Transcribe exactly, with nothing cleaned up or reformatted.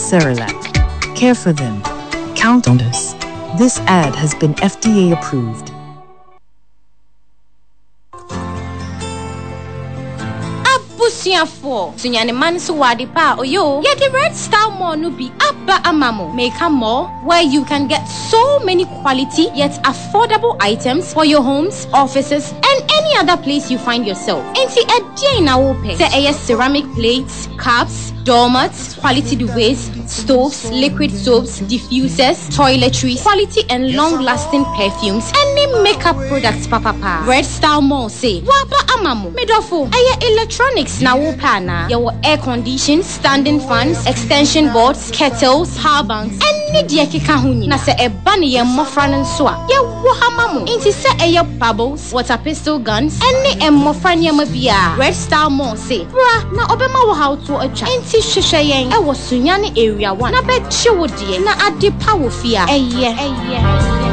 Cerelac. Care for them. Count on us. This ad has been F D A approved. Busiafo sunyane man so wadi pa oyo ye the Red Star Mall no be abba amamo make a mall where you can get so many quality yet affordable items for your homes, offices and any other place you find yourself. Enti edie na wo pe say ceramic plates, cups, doormats, quality duvets, stoves, liquid soaps, diffusers, toiletries, quality and long-lasting perfumes, any makeup products papa pa. Red Star Mall say waba amamo medofo eye electronics na wo pa na your air conditioned standing fans, extension boards, kettles, power banks, any de keka huni na se eba ne ye mmofra nso a ye wo hamamo inti se eye bubbles, water pistol guns, any mmofra nyama bia. Red Star Mall say bra na obema wo how to atwa inti hwehwe yen e wo sunyane area one na be chi wo de na ade pa wo fia eye eye